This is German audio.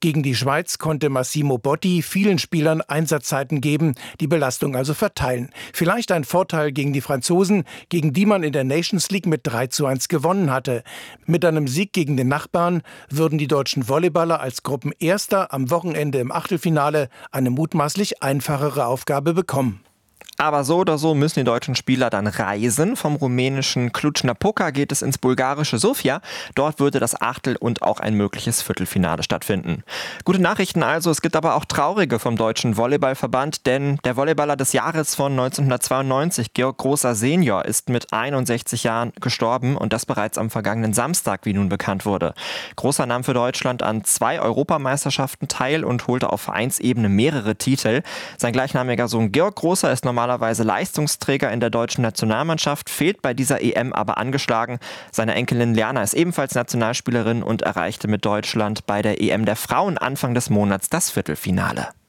Gegen die Schweiz konnte Massimo Botti vielen Spielern Einsatzzeiten geben, die Belastung also verteilen. Vielleicht ein Vorteil gegen die Franzosen, gegen die man in der Nations League mit 3:1 gewonnen hatte. Mit einem Sieg gegen den Nachbarn würden die deutschen Volleyballer als Gruppenerster am Wochenende im Achtelfinale eine mutmaßlich einfachere Aufgabe bekommen. Aber so oder so müssen die deutschen Spieler dann reisen. Vom rumänischen Cluj-Napoca geht es ins bulgarische Sofia. Dort würde das Achtel- und auch ein mögliches Viertelfinale stattfinden. Gute Nachrichten also, es gibt aber auch traurige vom Deutschen Volleyballverband, denn der Volleyballer des Jahres von 1992, Georg Großer Senior, ist mit 61 Jahren gestorben und das bereits am vergangenen Samstag, wie nun bekannt wurde. Großer nahm für Deutschland an 2 Europameisterschaften teil und holte auf Vereinsebene mehrere Titel. Sein gleichnamiger Sohn Georg Großer ist normalerweise Leistungsträger in der deutschen Nationalmannschaft, fehlt bei dieser EM aber angeschlagen. Seine Enkelin Lerna ist ebenfalls Nationalspielerin und erreichte mit Deutschland bei der EM der Frauen Anfang des Monats das Viertelfinale.